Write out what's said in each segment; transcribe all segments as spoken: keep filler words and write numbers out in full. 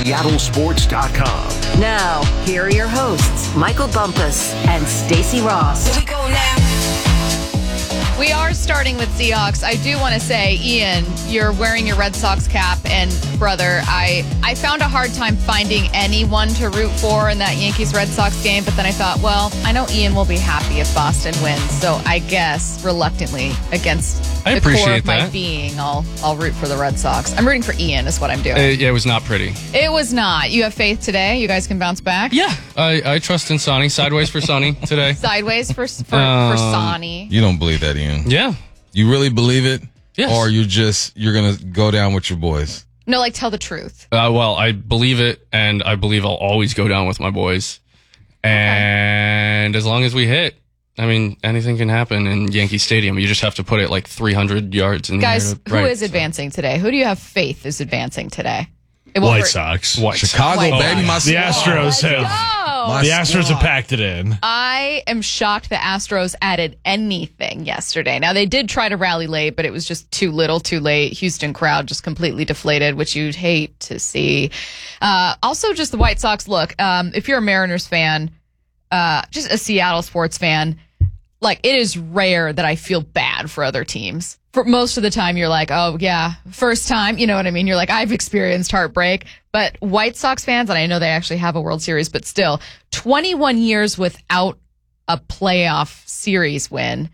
Seattle Sports dot com. Now, here are your hosts, Michael Bumpus and Stacey Ross. Here we go now. We are starting with Seahawks. I do want to say, Ian, you're wearing your Red Sox cap, and brother, I, I found a hard time finding anyone to root for in that Yankees-Red Sox game, but then I thought, well, I know Ian will be happy if Boston wins, so I guess, reluctantly, against I the core appreciate of my that. being, I'll, I'll root for the Red Sox. I'm rooting for Ian is what I'm doing. Uh, yeah, it was not pretty. It was not. You have faith today? You guys can bounce back? Yeah, I, I trust in Sonny. Sideways for Sonny today. Sideways for, for, Um, for Sonny. You don't believe that, Ian? Yeah. You really believe it? Yes. Or you just, you're going to go down with your boys? No, like, tell the truth. Uh, well, I believe it, and I believe I'll always go down with my boys. And as long as we hit, I mean, anything can happen in Yankee Stadium. You just have to put it like three hundred yards in Guys, there. who is advancing today? Who do you have faith is advancing today? It won't White hurt- Sox. White Chicago, White baby, my The squad. Astros have. Go! My The Astros squad. have packed it in. I am shocked the Astros added anything yesterday. Now, they did try to rally late, but it was just too little, too late. Houston crowd just completely deflated, which you'd hate to see. Uh, also, just the White Sox look. Um, if you're a Mariners fan, uh, just a Seattle sports fan, like, it is rare that I feel bad for other teams. For most of the time, you're like, oh, yeah, first time. You know what I mean? You're like, I've experienced heartbreak. But White Sox fans, and I know they actually have a World Series, but still, twenty-one years without a playoff series win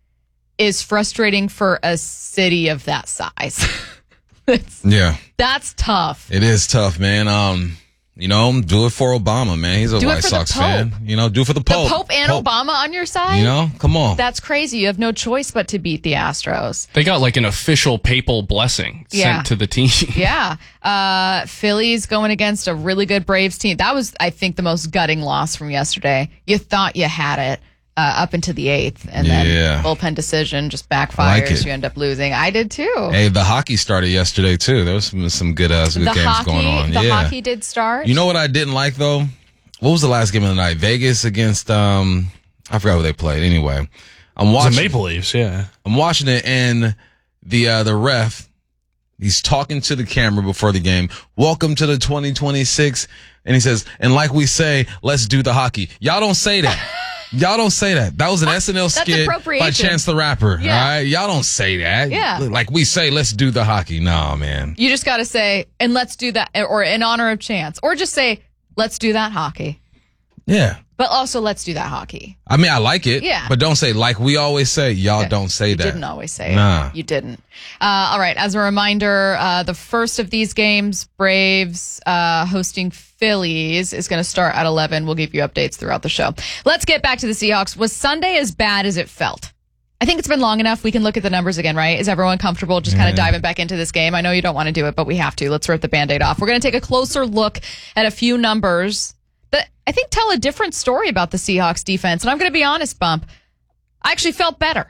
is frustrating for a city of that size. It's- Yeah, that's tough. it is tough, man. Um, You know, do it for Obama, man. He's a Do it White for the Sox Pope. fan. You know, do it for the The Pope. Pope and Obama on your side? You know, come on. That's crazy. You have no choice but to beat the Astros. They got like an official papal blessing Yeah. sent to the team. Yeah. Uh, Phillies going against a really good Braves team. That was, I think, the most gutting loss from yesterday. You thought you had it uh, up into the eighth, and then Yeah. bullpen decision just I like backfires. it. You end up losing. I did too. Hey, the hockey started yesterday too. There was some, some good, uh, some good the games hockey, going on. the yeah. hockey did start. You know what I didn't like though? What was the last game of the night? Vegas against um, I forgot who they played. Anyway, I'm The watching. Maple Leafs, yeah. I'm watching it, and the uh, the ref, he's talking to the camera before the game. Welcome to the twenty twenty-six, and he says, and like we say, let's do the hockey. Y'all don't say that. Y'all don't say that. That was an S N L That's skit by appropriation. Chance the Rapper. Yeah. All right, y'all don't say that. Yeah. Like we say, let's do the hockey. No, man. You just got to say, and let's do that, or in honor of Chance, or just say, let's do that hockey. Yeah. But also, let's do that hockey. I mean, I like it. Yeah. But don't say like we always say. Y'all Okay. don't say you that. didn't always say Nah. it. You didn't. Uh, all right. As a reminder, uh, the first of these games, Braves uh, hosting Phillies, is going to start at eleven. We'll give you updates throughout the show. Let's get back to the Seahawks. Was Sunday as bad as it felt? I think it's been long enough. We can look at the numbers again, right? Is everyone comfortable just kind of diving back into this game? I know you don't want to do it, but we have to. Let's rip the Band-Aid off. We're going to take a closer look at a few numbers that I think tell a different story about the Seahawks defense. And I'm going to be honest, Bump, I actually felt better.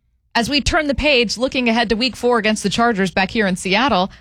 As we turn the page, looking ahead to week four against the Chargers back here in Seattle,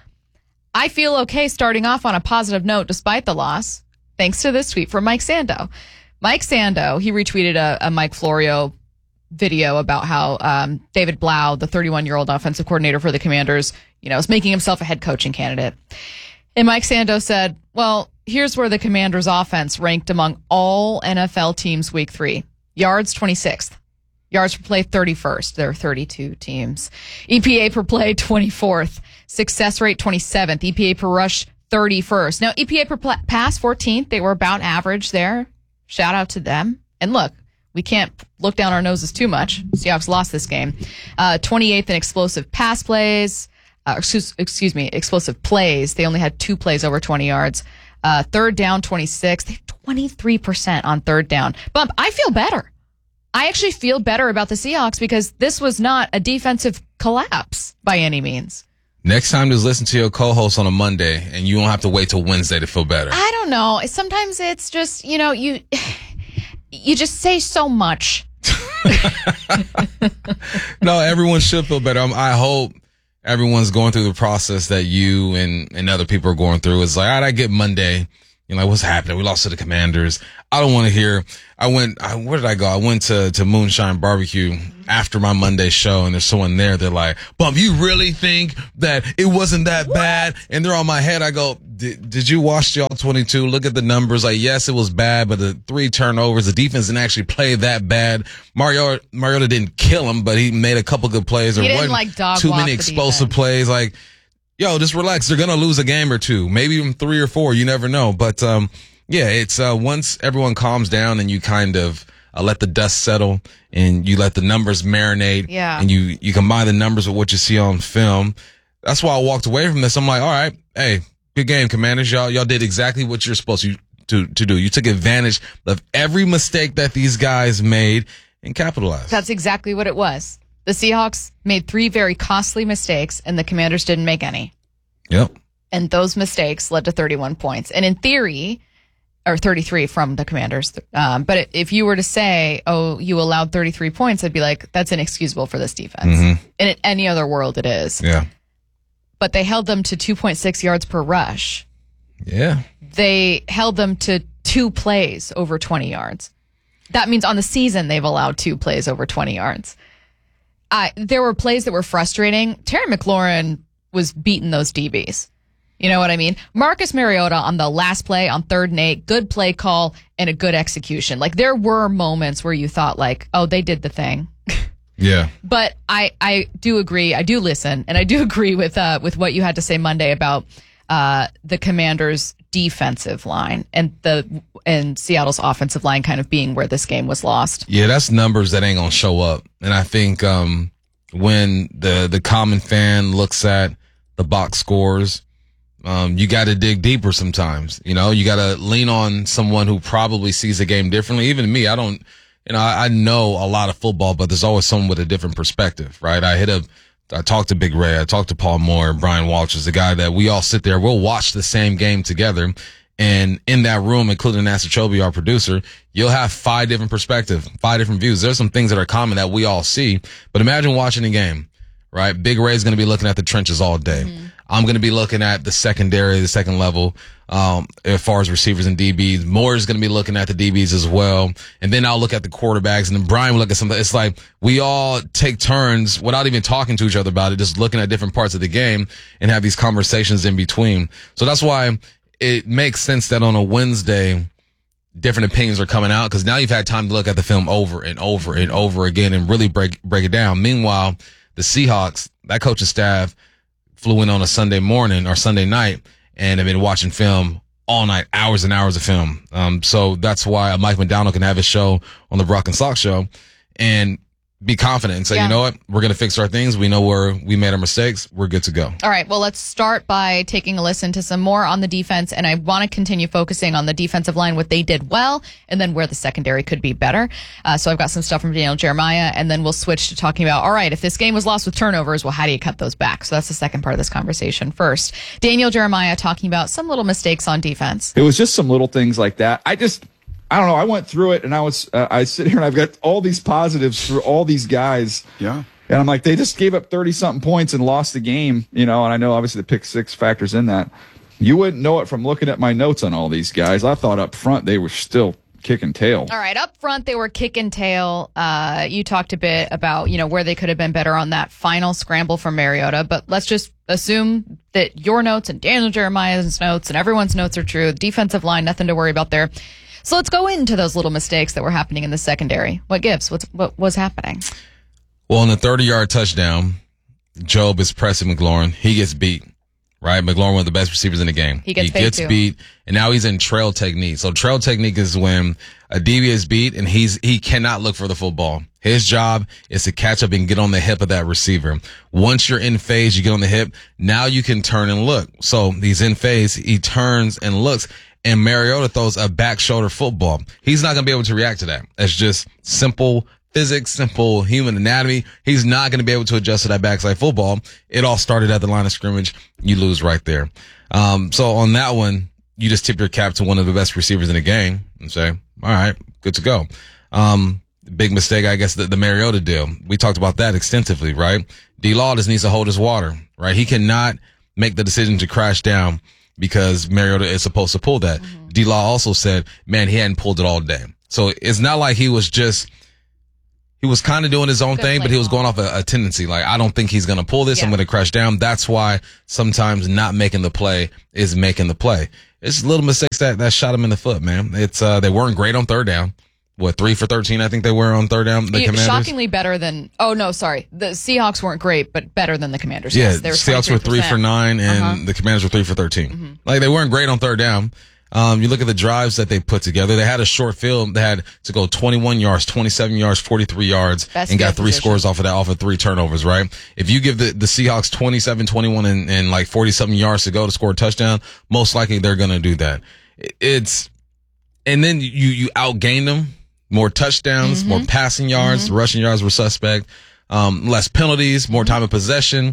I feel okay starting off on a positive note despite the loss, thanks to this tweet from Mike Sando. Mike Sando, he retweeted a, a Mike Florio video about how um, David Blau, the thirty-one-year-old offensive coordinator for the Commanders, you know, is making himself a head coaching candidate. And Mike Sando said, well, here's where the Commanders' offense ranked among all N F L teams week three. Yards, twenty-sixth. Yards per play, thirty-first. There are thirty-two teams. E P A per play, twenty-fourth. Success rate, twenty-seventh. E P A per rush, thirty-first. Now, E P A per pl- pass, fourteenth. They were about average there. Shout out to them. And look, we can't look down our noses too much. Seahawks lost this game. Uh, twenty-eighth in explosive pass plays. Uh, excuse, excuse me, explosive plays. They only had two plays over twenty yards. Uh, third down, twenty-six. They have twenty-three percent on third down. Bump, I feel better. I actually feel better about the Seahawks because this was not a defensive collapse by any means. Next time, just listen to your co-host on a Monday, and you don't have to wait till Wednesday to feel better. I don't know. Sometimes it's just, you know, you you just say so much. No, everyone should feel better. Um, I hope everyone's going through the process that you and, and other people are going through. It's like, all right, I get Monday. You're like, what's happening? We lost to the Commanders. I don't want to hear. I went, I, where did I go? I went to, to Moonshine Barbecue after my Monday show, and there's someone there. They're like, Bump, you really think that it wasn't that what? bad? And they're on my head. I go, did, did you watch the all twenty-two? Look at the numbers. Like, yes, it was bad, but the three turnovers, the defense didn't actually play that bad. Mario, Mariota didn't kill him, but he made a couple good plays. He There didn't, wasn't like, dog too walk many the explosive defense. plays. Like, yo, just relax. They're going to lose a game or two, maybe even three or four. You never know. But, um, yeah, it's, uh, once everyone calms down and you kind of, uh, let the dust settle and you let the numbers marinate. Yeah. And you, you combine the numbers with what you see on film. That's why I walked away from this. I'm like, all right, hey, good game, Commanders. Y'all, y'all did exactly what you're supposed to, to, to do. You took advantage of every mistake that these guys made and capitalized. That's exactly what it was. The Seahawks made three very costly mistakes, and the Commanders didn't make any. Yep. And those mistakes led to thirty-one points. And in theory, or thirty-three from the Commanders. Um, but if you were to say, oh, you allowed thirty-three points, I'd be like, that's inexcusable for this defense. Mm-hmm. And in any other world, it is. Yeah. But they held them to two point six yards per rush. Yeah. They held them to two plays over twenty yards. That means on the season, they've allowed two plays over twenty yards. I, there were plays that were frustrating. Terry McLaurin was beating those D Bs. You know what I mean? Marcus Mariota on the last play on third and eight, good play call and a good execution. Like, there were moments where you thought, like, oh, they did the thing. Yeah. But I, I do agree. I do listen, and I do agree with uh with what you had to say Monday about uh the Commanders' defensive line and the and Seattle's offensive line kind of being where this game was lost. Yeah, that's numbers that ain't gonna show up. And I think um when the the common fan looks at the box scores, um, you got to dig deeper sometimes. You know, you got to lean on someone who probably sees the game differently. Even me, I don't. You know, I, I know a lot of football, but there's always someone with a different perspective, right? I hit a, I talked to Big Ray, I talked to Paul Moore, Brian Walters, the guy that we all sit there, we'll watch the same game together. And in that room, including Nasser Chobe, our producer, you'll have five different perspectives, five different views. There's some things that are common that we all see, but imagine watching a game, right? Big Ray's going to be looking at the trenches all day. Mm-hmm. I'm going to be looking at the secondary, the second level, um, as far as receivers and D Bs. Moore is going to be looking at the D Bs as well. And then I'll look at the quarterbacks, and then Brian will look at something. It's like we all take turns without even talking to each other about it, just looking at different parts of the game and have these conversations in between. So that's why it makes sense that on a Wednesday, different opinions are coming out, because now you've had time to look at the film over and over and over again and really break, break it down. Meanwhile, the Seahawks, that coaching staff, flew in on a Sunday morning or Sunday night and have been watching film all night, hours and hours of film. Um, so that's why Mike McDonald can have his show on the Brock and Sock Show and be confident and say, Yeah. you know what, we're going to fix our things. We know where we made our mistakes. We're good to go. All right, well, let's start by taking a listen to some more on the defense, and I want to continue focusing on the defensive line, what they did well, and then where the secondary could be better. Uh, so I've got some stuff from Daniel Jeremiah, and then we'll switch to talking about, all right, if this game was lost with turnovers, well, how do you cut those back? So that's the second part of this conversation. First, Daniel Jeremiah talking about some little mistakes on defense. It was just some little things like that. I just, I don't know. I went through it and I was, uh, I sit here and I've got all these positives for all these guys. Yeah. And I'm like, they just gave up thirty something points and lost the game, you know, and I know obviously the pick six factors in that. You wouldn't know it from looking at my notes on all these guys. I thought up front they were still kicking tail. All right, up front they were kicking tail. Uh, you talked a bit about, you know, where they could have been better on that final scramble from Mariota, but let's just assume that your notes and Daniel Jeremiah's notes and everyone's notes are true. Defensive line, nothing to worry about there. So let's go into those little mistakes that were happening in the secondary. What gives? What's what was happening? Well, on the thirty-yard touchdown, Job is pressing McLaurin. He gets beat, right? McLaurin, one of the best receivers in the game. He gets, he gets too. beat, and now he's in trail technique. So trail technique is when a D B is beat and he's he cannot look for the football. His job is to catch up and get on the hip of that receiver. Once you're in phase, you get on the hip. Now you can turn and look. So he's in phase. He turns and looks. And Mariota throws a back shoulder football. He's not going to be able to react to that. It's just simple physics, simple human anatomy. He's not going to be able to adjust to that backside football. It all started at the line of scrimmage. You lose right there. Um, so on that one, you just tip your cap to one of the best receivers in the game and say, all right, good to go. Um, big mistake, I guess, the, the Mariota deal. We talked about that extensively, right? D-Law just needs to hold his water, right? He cannot make the decision to crash down because Mariota is supposed to pull that. Mm-hmm. D-Law also said, man, he hadn't pulled it all day. So it's not like he was just, he was kind of doing his own Good thing, but he was ball. going off a, a tendency. Like, I don't think he's going to pull this. Yeah. I'm going to crash down. That's why sometimes not making the play is making the play. It's little mistakes that, that shot him in the foot, man. It's, uh, they weren't great on third down. What, three for thirteen, I think they were on third down, the Yeah, Commanders? shockingly better than, oh no, sorry. The Seahawks weren't great, but better than the Commanders. Yeah, Yes, they were Seahawks were three twenty-three percent. for nine, and Uh-huh. the Commanders were three for thirteen. Mm-hmm. Like, they weren't great on third down. Um, you look at the drives that they put together. They had a short field. They had to go twenty-one yards, twenty-seven yards, forty-three yards, Best and got field three position. scores off of that, off of three turnovers, right? If you give the, the Seahawks twenty-seven, twenty-one, and, and like forty-something yards to go to score a touchdown, most likely they're going to do that. It's, and then you, you outgain them. More touchdowns, Mm-hmm. more passing yards, mm-hmm. rushing yards were suspect, um, less penalties, more time of possession.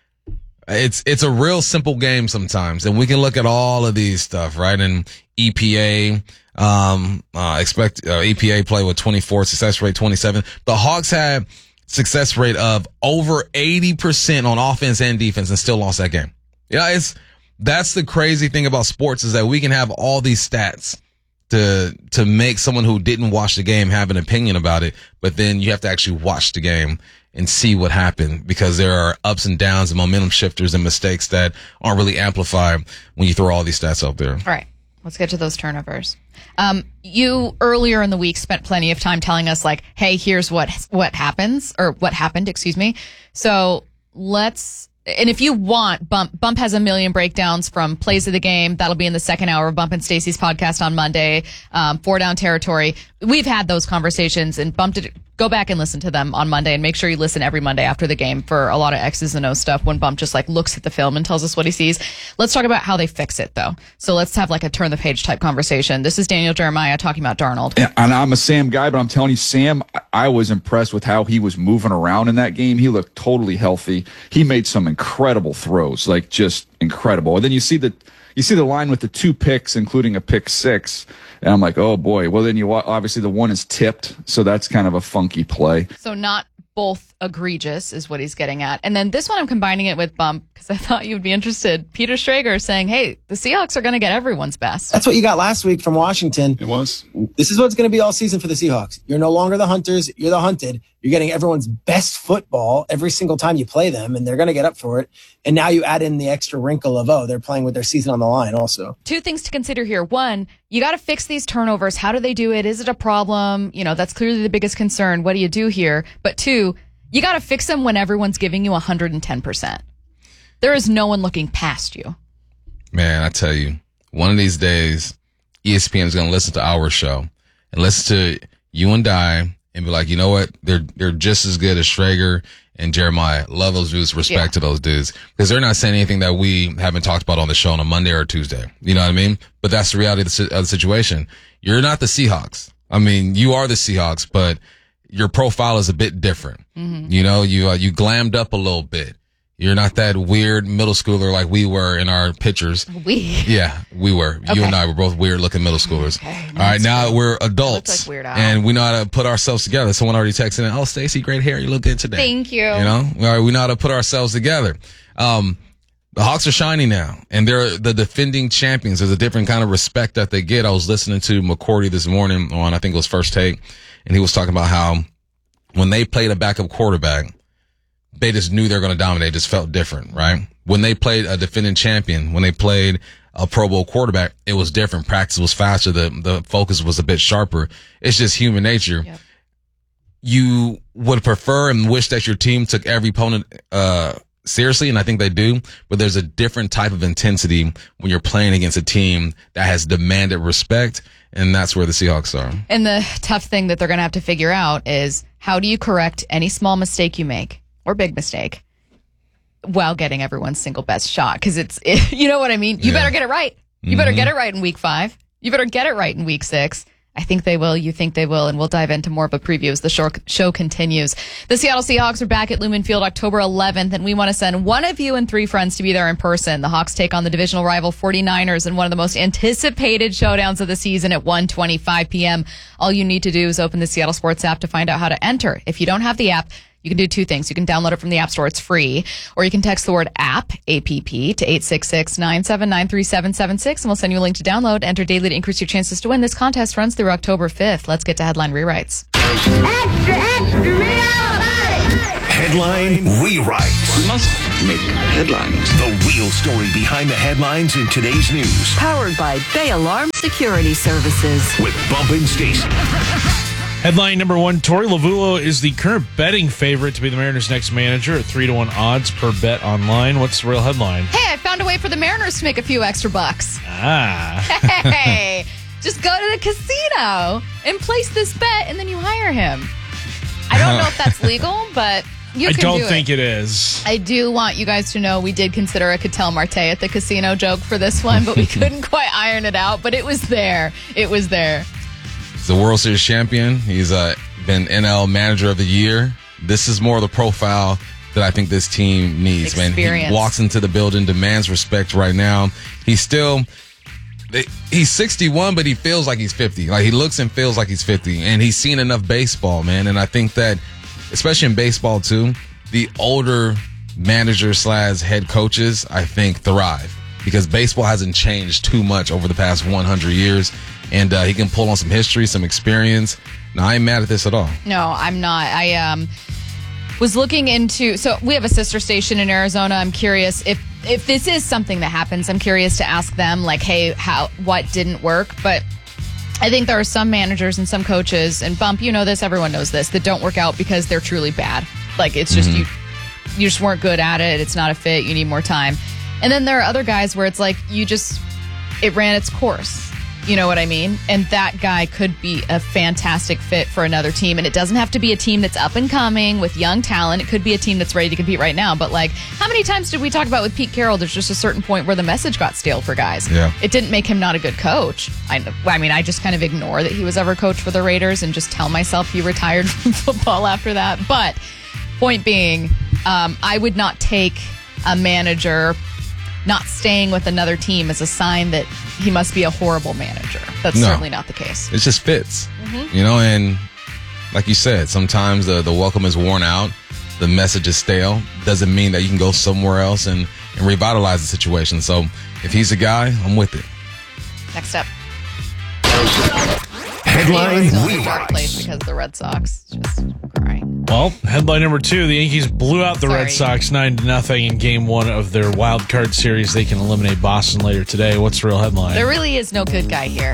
It's, it's a real simple game sometimes. And we can look at all of these stuff, right? And E P A, um, uh, expect, uh, E P A play with twenty-four, success rate twenty-seven. The Hawks had success rate of over eighty percent on offense and defense and still lost that game. Yeah, it's, that's the crazy thing about sports is that we can have all these stats to, to make someone who didn't watch the game have an opinion about it, but then you have to actually watch the game and see what happened because there are ups and downs and momentum shifters and mistakes that aren't really amplified when you throw all these stats out there. All right. Let's get to those turnovers. Um, you earlier in the week spent plenty of time telling us like, hey, here's what, what happens or what happened, excuse me. So let's, and if you want, Bump Bump has a million breakdowns from plays of the game. That'll be in the second hour of Bump and Stacey's podcast on Monday. Um, four down territory. We've had those conversations and Bump did go back and listen to them on Monday and make sure you listen every Monday after the game for a lot of X's and O's stuff when Bump just like looks at the film and tells us what he sees. Let's talk about how they fix it though. So let's have like a turn the page type conversation. This is Daniel Jeremiah talking about Darnold. Yeah, and I'm a Sam guy, but I'm telling you, Sam, I- I was impressed with how he was moving around in that game. He looked totally healthy. He made some incredible throws, like just incredible. And then you see the you see the line with the two picks, including a pick six. And I'm like, oh boy. Well, then you wa- obviously the one is tipped, so that's kind of a funky play. So not both egregious is what he's getting at. And then this one I'm combining it with Bump because I thought you would be interested. Peter Schrager saying, hey, the Seahawks are going to get everyone's best. That's what you got last week from Washington. It was. This is what's going to be all season for the Seahawks. You're no longer the hunters. You're the hunted. You're getting everyone's best football every single time you play them, and they're going to get up for it. And now you add in the extra wrinkle of, oh, they're playing with their season on the line also. Two things to consider here. One, you got to fix these turnovers. How do they do it? Is it a problem? You know, that's clearly the biggest concern. What do you do here? But two, you got to fix them when everyone's giving you one hundred ten percent. There is no one looking past you. Man, I tell you, one of these days, E S P N is going to listen to our show and listen to you and I and be like, you know what? They're, they're just as good as Schrager and Jeremiah. Love those dudes. Respect Yeah. to those dudes because they're not saying anything that we haven't talked about on the show on a Monday or a Tuesday. You know what I mean? But that's the reality of the, si- of the situation. You're not the Seahawks. I mean, you are the Seahawks, but your profile is a bit different. Mm-hmm. You know, you, uh, you glammed up a little bit. You're not that weird middle schooler like we were in our pictures. We. Yeah, we were. Okay. You and I were both weird looking middle schoolers. Okay, All right, now true. we're adults. like Weird Al. And we know how to put ourselves together. Someone already texted in, oh, Stacey, great hair. You look good today. Thank you. You know, all right, we know how to put ourselves together. Um, the Hawks are shiny now, and they're the defending champions. There's a different kind of respect that they get. I was listening to McCourty this morning on, I think it was First Take, and he was talking about how when they played a backup quarterback, they just knew they were going to dominate. It just felt different, right? When they played a defending champion, when they played a Pro Bowl quarterback, it was different. Practice was faster. The, the focus was a bit sharper. It's just human nature. Yep. You would prefer and wish that your team took every opponent, uh, seriously, and I think they do, but there's a different type of intensity when you're playing against a team that has demanded respect, and that's where the Seahawks are. And the tough thing that they're going to have to figure out is how do you correct any small mistake you make or big mistake while getting everyone's single best shot? Because it's, it, you know what I mean? You Yeah. better get it right. You better get it right in week five. You better get it right in week six. I think they will. You think they will. And we'll dive into more of a preview as the show, show continues. The Seattle Seahawks are back at Lumen Field October eleventh, and we want to send one of you and three friends to be there in person. The Hawks take on the divisional rival forty-niners in one of the most anticipated showdowns of the season at one twenty-five p.m. All you need to do is open the Seattle Sports app to find out how to enter. If you don't have the app, You can do two things. You can download it from the App Store. It's free. Or you can text the word app, A P P, to eight six six, nine seven nine, three seven seven six, and we'll send you a link to download. Enter daily to increase your chances to win. This contest runs through October fifth. Let's get to headline rewrites. Extra, extra, Headline rewrites. Must make headlines. The real story behind the headlines in today's news. Powered by Bay Alarm Security Services. With Bump and Stacy. Headline number one, Torey Lovullo is the current betting favorite to be the Mariners' next manager at three to one odds per bet online. What's the real headline? Hey, I found a way for the Mariners to make a few extra bucks. Ah. Hey, just go to the casino and place this bet, and then you hire him. I don't know if that's legal, but you I can don't do think it. it is. I do want you guys to know we did consider a Ketel Marte at the casino joke for this one, but we couldn't quite iron it out. But it was there. It was there. He's a World Series champion. He's uh, been N L Manager of the Year. This is more of the profile that I think this team needs. Man, Experience. he walks into the building, demands respect right now. He's still... He's sixty-one, but he feels like he's fifty. Like, he looks and feels like he's fifty. And he's seen enough baseball, man. And I think that, especially in baseball, too, the older managers slash head coaches, I think, thrive. Because baseball hasn't changed too much over the past one hundred years. And uh, he can pull on some history, some experience. Now, I ain't mad at this at all. No, I'm not. I um was looking into, so we have a sister station in Arizona. I'm curious if if this is something that happens. I'm curious to ask them, like, hey, how what didn't work? But I think there are some managers and some coaches, and Bump, you know this, everyone knows this, that don't work out because they're truly bad. Like, it's just you you just weren't good at it. It's not a fit. You need more time. And then there are other guys where it's like you just it ran its course. You know what I mean? And that guy could be a fantastic fit for another team. And it doesn't have to be a team that's up and coming with young talent. It could be a team that's ready to compete right now. But, like, how many times did we talk about with Pete Carroll, there's just a certain point where the message got stale for guys. Yeah. It didn't make him not a good coach. I, I mean, I just kind of ignore that he was ever coach for the Raiders and just tell myself he retired from football after that. But point being, um, I would not take a manager not staying with another team as a sign that he must be a horrible manager. That's No. certainly not the case. It just fits, Mm-hmm. you know, and like you said, sometimes the, the welcome is worn out. The message is stale. Doesn't mean that you can go somewhere else and, and revitalize the situation. So if he's a guy, I'm with it. Next up. Headline He was still in a dark place rewrites. because of the Red Sox. Just crying. Well, headline number two, the Yankees blew out the Sorry. Red Sox nine to nothing in game one of their wild card series. They can eliminate Boston later today. What's the real headline? There really is no good guy here.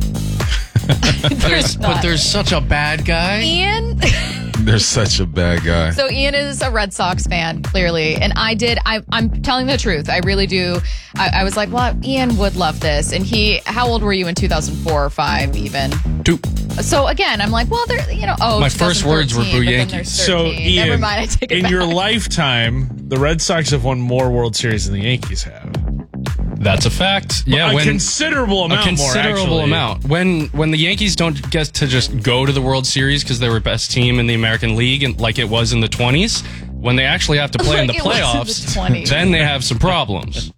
There's, but there's such a bad guy. Ian. They're such a bad guy. So Ian is a Red Sox fan, clearly. And I did, I, I'm telling the truth. I really do. I, I was like, well, Ian would love this. And he, how old were you in two thousand four or five even? Two. So again, I'm like, well, they're, you know, oh, My first words were twenty thirteen, Boo but then Yankees. there's So, thirteen. Ian, Never mind, I take it in back. your lifetime, the Red Sox have won more World Series than the Yankees have. That's a fact. Yeah, a when considerable amount a considerable more, actually. amount. When when the Yankees don't get to just go to the World Series because they were best team in the American League and like it was in the twenties, when they actually have to play in the Like it was in the playoffs, twenties. then they have some problems.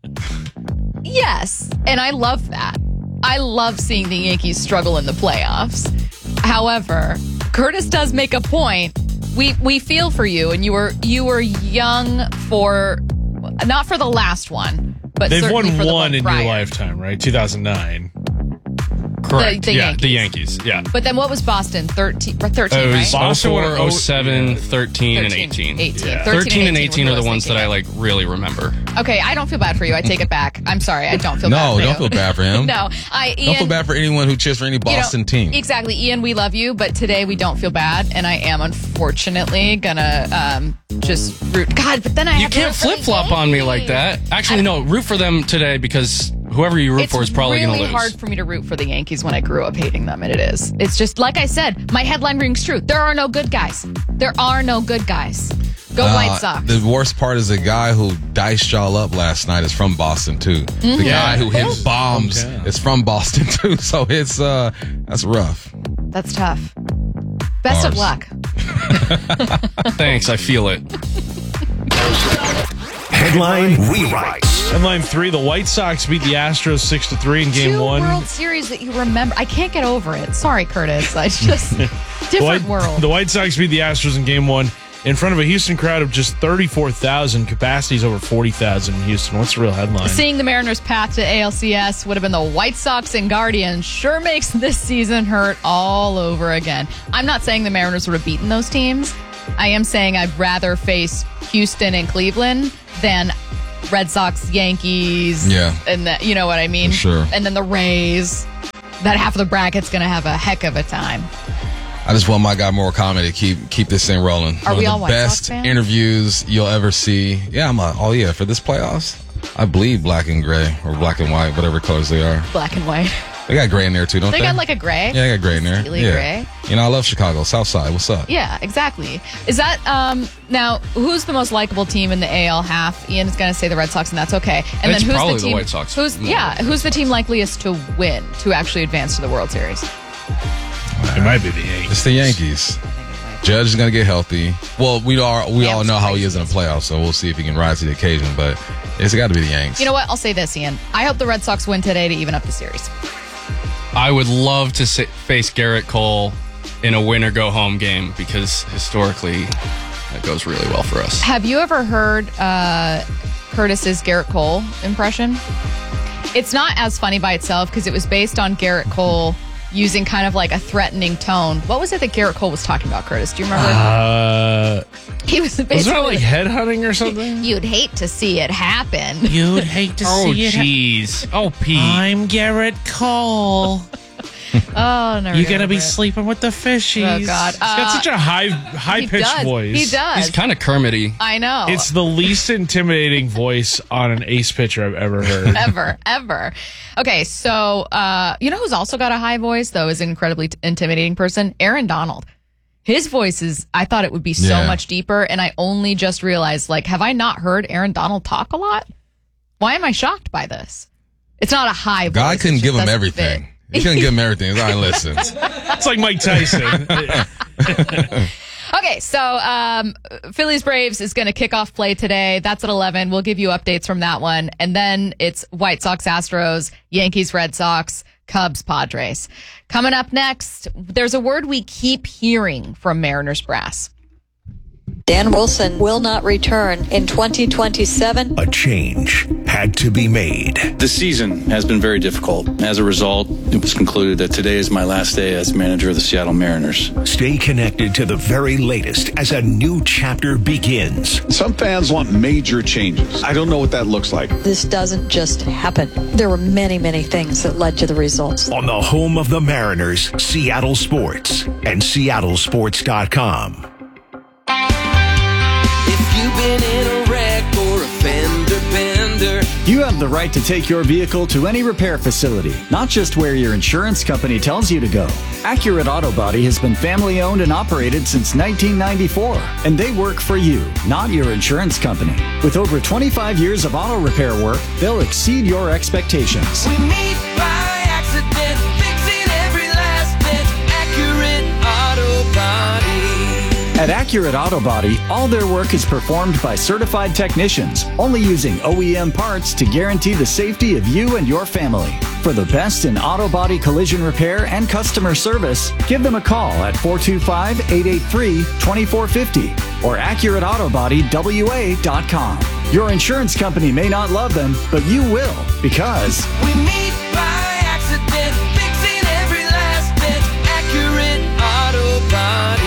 Yes, and I love that. I love seeing the Yankees struggle in the playoffs. However, Curtis does make a point. We we feel for you, and you were you were young for not for the last one, but They've certainly won for the one in prior. your lifetime, right? two thousand nine. Correct. the yeah, Yankees. the Yankees. Yeah. But then what was Boston? thirteen, thirteen It right? was Boston oh won four, oh- oh seven, thirteen, and thirteen, eighteen. eighteen. Yeah. thirteen and eighteen were are the who I ones was that I thinking like really remember. of. Okay, I don't feel bad for you. I take it back. I'm sorry. I don't feel bad No, for you. don't feel bad for him. No, I Ian, Don't feel bad for anyone who cheers for any you know, Boston team. Exactly. Ian, we love you, but today we don't feel bad, and I am unfortunately gonna um, just root. God, but then I You have to can't root for the flip flop on me like Yankees. that. Actually, no, root for them today because whoever you root It's for is probably really going to lose. hard for me to root for the Yankees when I grew up hating them, and it is. It's just like I said. My headline rings true. There are no good guys. There are no good guys. Go Uh, White Sox. The worst part is the guy who diced y'all up last night is from Boston too. Mm-hmm. The Yeah. guy who hit bombs Hometown. is from Boston too. So it's uh that's rough. That's tough. Best of Bars. luck. Thanks, I feel it. Headline rewrites. Headline three, the White Sox beat the Astros six to three in game Two one. World Series that you remember. I can't get over it. Sorry, Curtis. I just The different White, world. the White Sox beat the Astros in game one. in front of a Houston crowd of just thirty-four thousand. Capacity's over forty thousand in Houston. What's the real headline? Seeing the Mariners' path to A L C S would have been the White Sox and Guardians sure makes this season hurt all over again. I'm not saying the Mariners would have beaten those teams. I am saying I'd rather face Houston and Cleveland than Red Sox, Yankees, Yeah. and the, you know what I mean? For sure. And then the Rays. That half of the bracket's going to have a heck of a time. I just want my guy Murakami to keep keep this thing rolling. Are One we of all the White Sox best fans? interviews you'll ever see. Yeah, I'm like, oh yeah, for this playoffs, I bleed black and gray or black and white, whatever colors they are. Black and white. They got gray in there too, don't They they? got like a gray. yeah, they got gray in there. Steely yeah. gray. You know, I love Chicago, South Side. What's up? Yeah, exactly. Is that um now who's the most likable team in the A L half? Ian is going to say the Red Sox, and that's okay. And It's then who's probably the the team? White Sox. Who's More yeah? likely. Who's the team likeliest to win to actually advance to the World Series? It might be the Yankees. It's the Yankees. Judge is going to get healthy. Well, we all we Yeah, all it's know how he crazy. is in the playoffs, so we'll see if he can rise to the occasion. But it's got to be the Yanks. You know what? I'll say this, Ian. I hope the Red Sox win today to even up the series. I would love to sit, face Garrett Cole in a win or go home game because historically that goes really well for us. Have you ever heard uh, Curtis's Garrett Cole impression? It's not as funny by itself because it was based on Garrett Cole using kind of like a threatening tone. What was it that Garrett Cole was talking about, Curtis? Do you remember? Uh, he was basically was that like headhunting or something? You'd hate to see it happen. You'd hate to Oh, see it. jeez. Oh, Pete. I'm Garrett Cole. Oh, never You're get gonna over be it. sleeping with the fishies. Oh, God. He's got Uh, such a high, He high pitched does. voice. He does. He's kind of Kermity. I know. It's the least intimidating voice on an ace pitcher I've ever heard. ever, ever. Okay, so uh, you know who's also got a high voice, though, is an incredibly t- intimidating person? Aaron Donald. His voice is, I thought it would be so Yeah. much deeper, and I only just realized, like, have I not heard Aaron Donald talk a lot? Why am I shocked by this? It's not a high voice. God it couldn't just give him doesn't everything. fit. He couldn't give him everything. All right, listen. It's like Mike Tyson. Okay, so um, Phillies Braves is going to kick off play today. That's at eleven. We'll give you updates from that one. And then it's White Sox Astros, Yankees Red Sox, Cubs Padres. Coming up next, there's a word we keep hearing from Mariners brass. Dan Wilson will not return in twenty twenty-seven. A change had to be made. The season has been very difficult. As a result, it was concluded that today is my last day as manager of the Seattle Mariners. Stay connected to the very latest as a new chapter begins. Some fans want major changes. I don't know what that looks like. This doesn't just happen. There were many, many things that led to the results. On the home of the Mariners, Seattle Sports and Seattle Sports dot com. If you've been in a wreck or a fender bender, you have the right to take your vehicle to any repair facility, not just where your insurance company tells you to go. Accurate Auto Body has been family owned and operated since nineteen ninety-four, and they work for you, not your insurance company. With over twenty-five years of auto repair work, they'll exceed your expectations. we meet by accident, fixing every last bit. Accurate Auto Body. At Accurate Auto Body, all their work is performed by certified technicians, only using O E M parts to guarantee the safety of you and your family. For the best in auto body collision repair and customer service, give them a call at four two five, eight eight three, two four five zero or accurate auto body w a dot com. Your insurance company may not love them, but you will, because We meet by accident, fixing every last bit. Accurate Auto Body.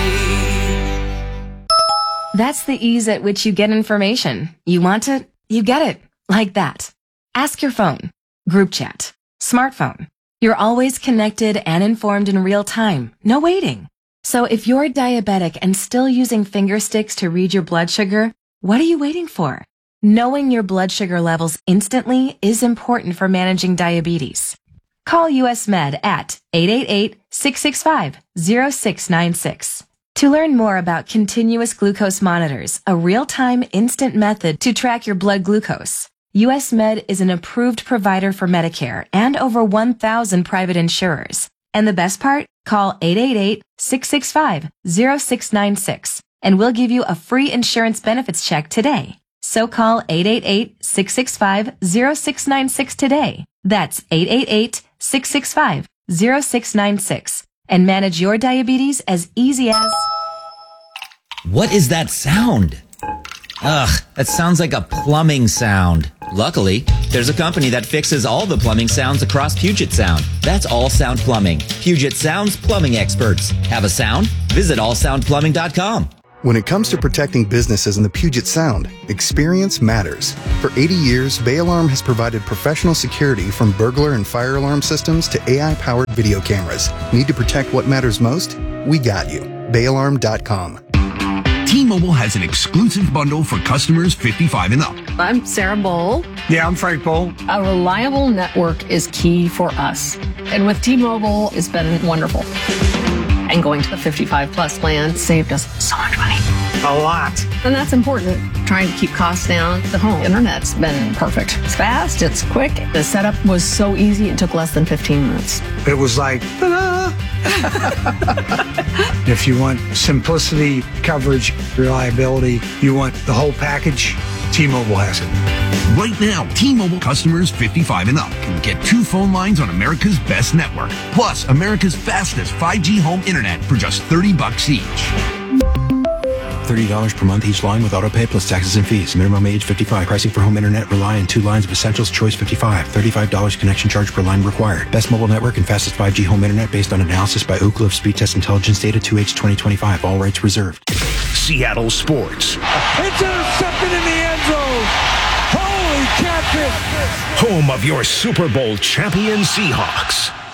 That's the ease at which you get information. You want it, you get it. Like that. Ask your phone. Group chat. Smartphone. You're always connected and informed in real time. No waiting. So if you're diabetic and still using finger sticks to read your blood sugar, what are you waiting for? Knowing your blood sugar levels instantly is important for managing diabetes. Call U S Med at eight eight eight, six six five, zero six nine six. To learn more about continuous glucose monitors, a real-time instant method to track your blood glucose, U S Med is an approved provider for Medicare and over one thousand private insurers. And the best part? Call eight eight eight, six six five, zero six nine six and we'll give you a free insurance benefits check today. So call eight eight eight, six six five, zero six nine six today. That's eight eight eight, six six five, zero six nine six and manage your diabetes as easy as... What is that sound? Ugh, that sounds like a plumbing sound. Luckily, there's a company that fixes all the plumbing sounds across Puget Sound. That's All Sound Plumbing. Puget Sound's plumbing experts. Have a sound? Visit all sound plumbing dot com. When it comes to protecting businesses in the Puget Sound, experience matters. For eighty years, Bay Alarm has provided professional security from burglar and fire alarm systems to A I-powered video cameras. Need to protect what matters most? We got you. bay alarm dot com. T-Mobile has an exclusive bundle for customers fifty-five and up. I'm Sarah Bowl. Yeah, I'm Frank Bowl. A reliable network is key for us. And with T-Mobile, it's been wonderful. And going to the fifty-five plus plan saved us so much money. A lot. And that's important. Trying to keep costs down. The home internet's been perfect. It's fast, it's quick. The setup was so easy, it took less than fifteen minutes. It was like, ta-da! If you want simplicity, coverage, reliability, you want the whole package, T-Mobile has it. Right now, T-Mobile customers fifty-five and up can get two phone lines on America's best network, plus America's fastest five G home internet for just thirty bucks each. thirty dollars per month each line with auto pay plus taxes and fees. Minimum age fifty-five. Pricing for home internet rely on two lines of Essentials Choice fifty-five. thirty-five dollars connection charge per line required. Best mobile network and fastest five G home internet based on analysis by Oak Cliff Speed Test Intelligence Data two H twenty twenty-five. All rights reserved. Seattle Sports. It's intercepted in the end zone. Holy catfish. Home of your Super Bowl champion Seahawks.